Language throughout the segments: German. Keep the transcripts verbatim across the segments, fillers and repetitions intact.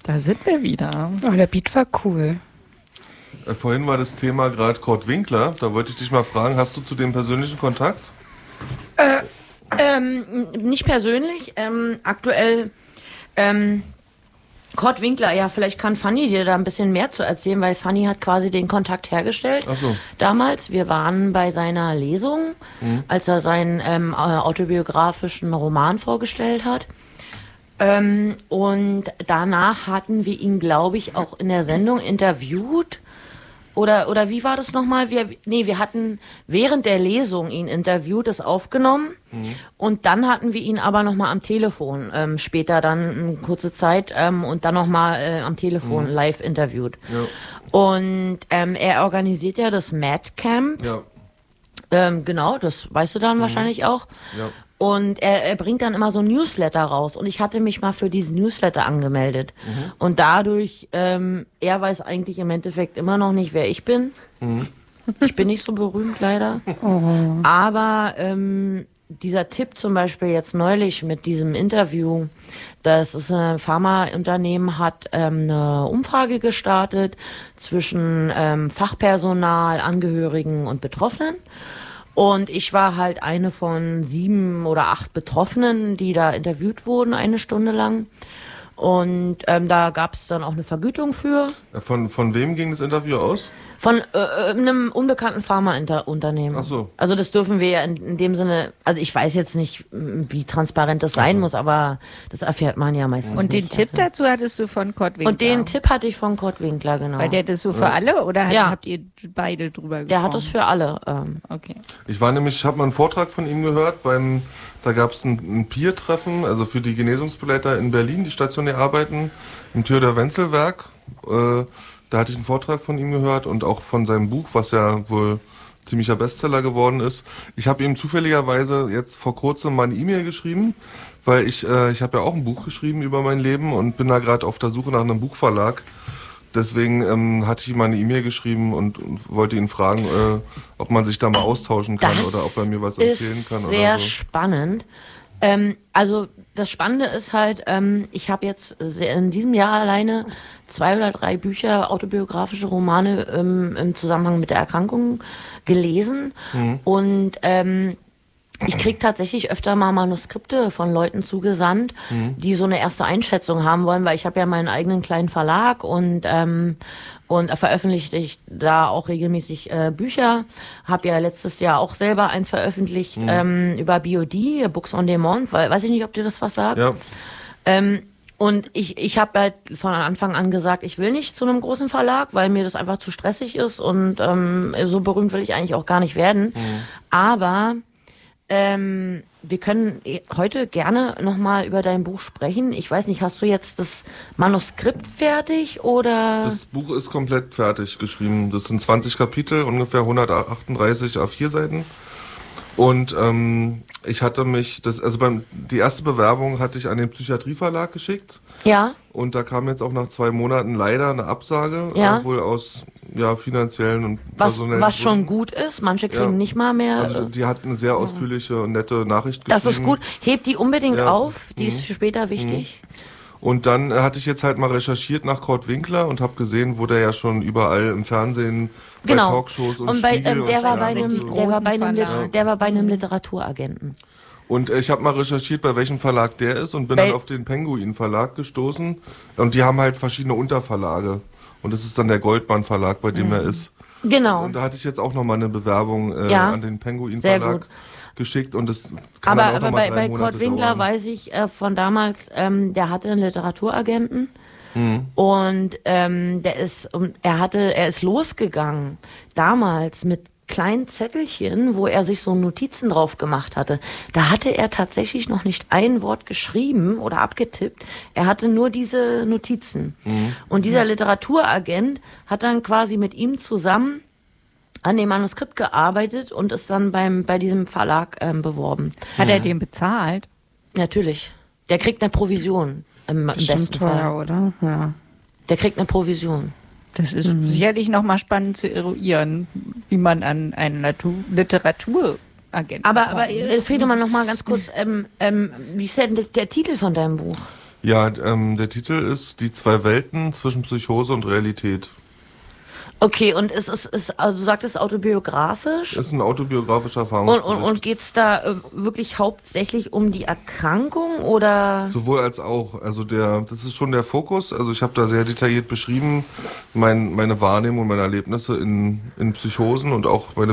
Da sind wir wieder. Oh, der Beat war cool. Äh, vorhin war das Thema gerade Kurt Winkler. Da wollte ich dich mal fragen, hast du zu dem persönlichen Kontakt? Äh, ähm, nicht persönlich. Ähm, aktuell, ähm, Kurt Winkler, ja, vielleicht kann Fanny dir da ein bisschen mehr zu erzählen, weil Fanny hat quasi den Kontakt hergestellt. Ach so. Damals, wir waren bei seiner Lesung, mhm. als er seinen ähm, autobiografischen Roman vorgestellt hat. Ähm, und danach hatten wir ihn, glaube ich, auch in der Sendung interviewt. Oder, oder wie war das nochmal? Wir, nee, wir hatten während der Lesung ihn interviewt, das aufgenommen. Mhm. Und dann hatten wir ihn aber nochmal am Telefon, ähm, später dann eine kurze Zeit, ähm, und dann nochmal äh, am Telefon mhm. live interviewt. Ja. Und ähm, er organisiert ja das Mad Camp. Ja. Ähm, genau, das weißt du dann mhm. wahrscheinlich auch. Ja. Und er, er bringt dann immer so ein Newsletter raus. Und ich hatte mich mal für diesen Newsletter angemeldet. Mhm. Und dadurch, ähm, er weiß eigentlich im Endeffekt immer noch nicht, wer ich bin. Mhm. Ich bin nicht so berühmt, leider. Oh. Aber ähm, dieser Tipp zum Beispiel jetzt neulich mit diesem Interview, das ist ein Pharmaunternehmen, hat ähm, eine Umfrage gestartet zwischen ähm, Fachpersonal, Angehörigen und Betroffenen. Und ich war halt eine von sieben oder acht Betroffenen, die da interviewt wurden, eine Stunde lang. Und ähm, da gab es dann auch eine Vergütung für. Von, von wem ging das Interview aus? Von äh, einem unbekannten Pharmaunternehmen. Ach so. Also das dürfen wir ja in, in dem Sinne, also ich weiß jetzt nicht, wie transparent das sein also. muss, aber das erfährt man ja meistens Und den nicht, Tipp also. dazu hattest du von Kurt Winkler? Und den Tipp hatte ich von Kurt Winkler, genau. Weil der das so für ja. alle oder ja. habt ihr beide drüber gesprochen? Der hat das für alle. Ähm. Okay. Ich war nämlich, ich habe mal einen Vortrag von ihm gehört, beim, da gab es ein, ein Peer-Treffen, also für die Genesungsbegleiter in Berlin, die stationär arbeiten, im Theodor-Wenzel-Werk. Äh, Da hatte ich einen Vortrag von ihm gehört und auch von seinem Buch, was ja wohl ziemlicher Bestseller geworden ist. Ich habe ihm zufälligerweise jetzt vor kurzem mal eine E-Mail geschrieben, weil ich äh, ich habe ja auch ein Buch geschrieben über mein Leben und bin da gerade auf der Suche nach einem Buchverlag. Deswegen ähm, hatte ich ihm mal eine E-Mail geschrieben und, und wollte ihn fragen, äh, ob man sich da mal austauschen kann das oder ob er mir was empfehlen kann. Das ist sehr oder so. spannend. Ähm, also das Spannende ist halt, ähm, ich habe jetzt in diesem Jahr alleine zwei oder drei Bücher, autobiografische Romane ähm, im Zusammenhang mit der Erkrankung gelesen. Mhm. Und ähm, ich kriege tatsächlich öfter mal Manuskripte von Leuten zugesandt, mhm. die so eine erste Einschätzung haben wollen, weil ich habe ja meinen eigenen kleinen Verlag und ähm, und veröffentliche ich da auch regelmäßig äh, Bücher. Habe ja letztes Jahr auch selber eins veröffentlicht mhm. ähm, über B O D, Books on Demand, weil weiß ich nicht, ob dir das was sagt. Ja. Ähm, und ich ich habe halt von Anfang an gesagt, ich will nicht zu einem großen Verlag, weil mir das einfach zu stressig ist und ähm, so berühmt will ich eigentlich auch gar nicht werden. Mhm. Aber Ähm, wir können heute gerne nochmal über dein Buch sprechen. Ich weiß nicht, hast du jetzt das Manuskript fertig oder? Das Buch ist komplett fertig geschrieben. Das sind zwanzig Kapitel, ungefähr hundertachtunddreißig A vier Seiten. Und ähm, ich hatte mich, das, also beim, die erste Bewerbung hatte ich an den Psychiatrieverlag geschickt. Ja. Und da kam jetzt auch nach zwei Monaten leider eine Absage, ja. wohl aus ja, finanziellen und was, personellen was Gründen. schon gut ist, manche kriegen ja. nicht mal mehr. Also die hat eine sehr ausführliche und nette Nachricht geschrieben. Das ist gut. Hebt die unbedingt ja. auf, die mhm. ist für später wichtig. Mhm. Und dann äh, hatte ich jetzt halt mal recherchiert nach Kurt Winkler und habe gesehen, wo der ja schon überall im Fernsehen, genau. bei Talkshows und, und bei, Spiegel ähm, der, und war bei einem, einem, so. der, war bei einem, ja. der war bei einem Literaturagenten. Und äh, ich habe mal recherchiert, bei welchem Verlag der ist und bin bei dann auf den Penguin Verlag gestoßen. Und die haben halt verschiedene Unterverlage. Und das ist dann der Goldmann Verlag, bei dem mhm. er ist. Genau. Und da hatte ich jetzt auch nochmal eine Bewerbung äh, ja. an den Penguin Sehr Verlag gut. geschickt. Und das kann aber dann auch aber noch mal bei, drei bei Monate Kurt Winkler dauern. weiß ich äh, von damals, ähm, der hatte einen Literaturagenten. Mhm. Und ähm, der ist, er hatte, er ist losgegangen damals mit kleinen Zettelchen, wo er sich so Notizen drauf gemacht hatte. Da hatte er tatsächlich noch nicht ein Wort geschrieben oder abgetippt. Er hatte nur diese Notizen. Mhm. Und dieser Literaturagent hat dann quasi mit ihm zusammen an dem Manuskript gearbeitet und ist dann beim bei diesem Verlag ähm, beworben. Hat er den bezahlt? Natürlich. Der kriegt eine Provision. Im, im besten teuer, Fall. oder? Ja. Der kriegt eine Provision. Das ist mhm. sicherlich nochmal spannend zu eruieren, wie man an einen Natu- Literaturagenten Aber, kommt. aber äh, Friedemann, noch mal ganz kurz, ähm, ähm, wie ist denn der, der Titel von deinem Buch? Ja, ähm, der Titel ist Die zwei Welten zwischen Psychose und Realität. Okay, und es ist, ist also du sagtest autobiografisch? Ist ein autobiografischer Und, Erfahrungsbericht. und, und geht es da äh, wirklich hauptsächlich um die Erkrankung oder? Sowohl als auch. Also der, das ist schon der Fokus. Also ich habe da sehr detailliert beschrieben, mein, meine Wahrnehmung und meine Erlebnisse in, in Psychosen und auch meine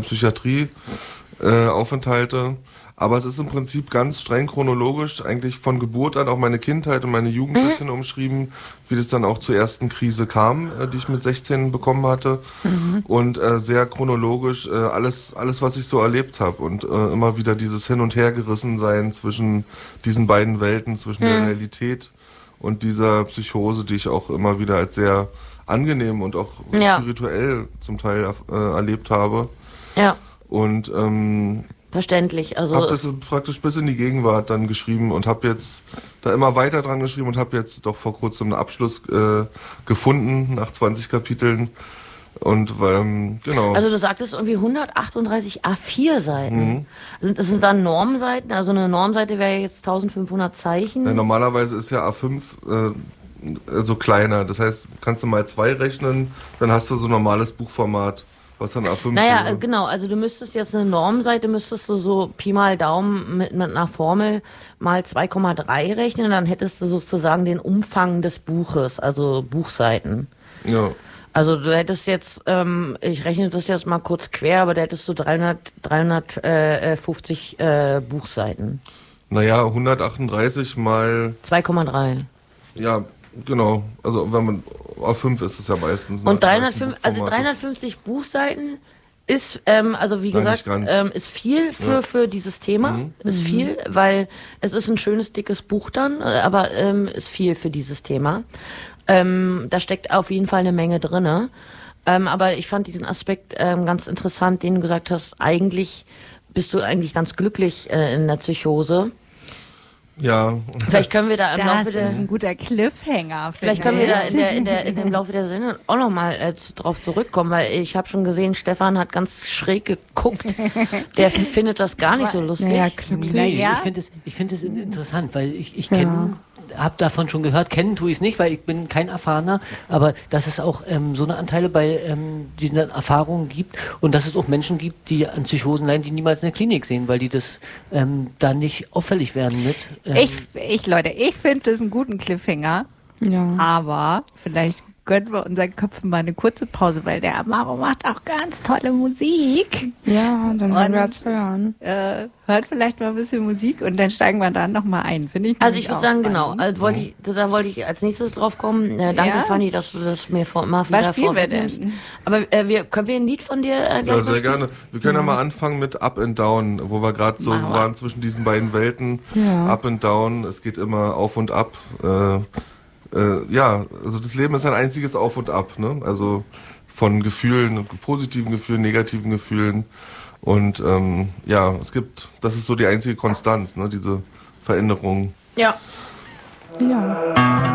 Psychiatrie-Aufenthalte. Aber es ist im Prinzip ganz streng chronologisch, eigentlich von Geburt an, auch meine Kindheit und meine Jugend ein bisschen umschrieben, wie das dann auch zur ersten Krise kam, äh, die ich mit sechzehn bekommen hatte. Mhm. Und äh, sehr chronologisch äh, alles, alles, was ich so erlebt habe. Und äh, immer wieder dieses Hin- und Hergerissen sein zwischen diesen beiden Welten, zwischen mhm. der Realität und dieser Psychose, die ich auch immer wieder als sehr angenehm und auch ja. spirituell zum Teil äh, erlebt habe. Ja. Und ähm, verständlich. Also habe das praktisch bis in die Gegenwart dann geschrieben und habe jetzt da immer weiter dran geschrieben und habe jetzt doch vor kurzem einen Abschluss äh, gefunden nach zwanzig Kapiteln. Und ähm, genau. Also du sagtest irgendwie hundertachtunddreißig A vier Seiten. Mhm. Sind das sind dann Normseiten? Also eine Normseite wäre jetzt eintausendfünfhundert Zeichen. Ja, normalerweise ist ja A fünf äh, so kleiner. Das heißt, kannst du mal zwei rechnen, dann hast du so normales Buchformat. Was dann A fünf naja, wäre. Genau, also du müsstest jetzt eine Normseite, müsstest du so Pi mal Daumen mit, mit einer Formel mal zwei Komma drei rechnen, dann hättest du sozusagen den Umfang des Buches, also Buchseiten. Ja. Also du hättest jetzt, ähm, ich rechne das jetzt mal kurz quer, aber da hättest du dreihundert, dreihundertfünfzig äh, Buchseiten. Naja, hundertachtunddreißig mal... zwei Komma drei. Ja, genau. Also wenn man... A fünf ist es ja meistens. Und dreihundertfünfzig, also dreihundertfünfzig Buchseiten ist, ähm, also wie Nein, gesagt, ähm, ist viel für, ja. für dieses Thema. Mhm. Ist mhm. viel, weil es ist ein schönes, dickes Buch dann, aber ähm, ist viel für dieses Thema. Ähm, da steckt auf jeden Fall eine Menge drinne. Ähm, aber ich fand diesen Aspekt ähm, ganz interessant, den du gesagt hast, eigentlich bist du eigentlich ganz glücklich äh, in der Psychose. Ja. Vielleicht können wir da im das Laufe der... Das ist ein guter Cliffhanger. Vielleicht können wir da in der, in der, in dem Laufe der Sendung auch nochmal äh, zu, drauf zurückkommen, weil ich habe schon gesehen, Stefan hat ganz schräg geguckt. Der findet das gar nicht so lustig. Naja, glücklich. Nee, Ja. ich finde es ich find es interessant, weil ich, ich kenne... Hab davon schon gehört, kennen tue ich es nicht, weil ich bin kein Erfahrener, aber dass es auch ähm, so eine Anteile bei ähm, diesen Erfahrungen gibt und dass es auch Menschen gibt, die an Psychosen leiden, die niemals eine Klinik sehen, weil die das ähm, da nicht auffällig werden mit. Ähm, Ich, ich, Leute, ich finde das einen guten Cliffhanger, Ja. aber vielleicht gönnen wir unseren Köpfen mal eine kurze Pause, weil der Amaro macht auch ganz tolle Musik. Ja, dann wollen Und, wir es hören. Äh, hört vielleicht mal ein bisschen Musik und dann steigen wir dann nochmal ein, finde ich. Also nämlich ich würde auch sagen, genau, spannend. also wollte ich, da wollte ich als nächstes drauf kommen. Äh, danke, Ja. Fanny, dass du das mir vor, mal wieder Was spielen wir vorwegnimmst. denn? Aber äh, wir, können wir ein Lied von dir äh, gleich Ja, mal sehr spielen? gerne. Wir können ja mal anfangen mit Up and Down, wo wir gerade so Machen wir. waren zwischen diesen beiden Welten. Ja. Up and Down, es geht immer auf und ab. Äh, äh, ja, also das Leben ist ein einziges Auf und Ab, ne? Also von Gefühlen, positiven Gefühlen, negativen Gefühlen. Und ähm, ja, es gibt, das ist so die einzige Konstanz, ne? Diese Veränderung. Ja. Ja.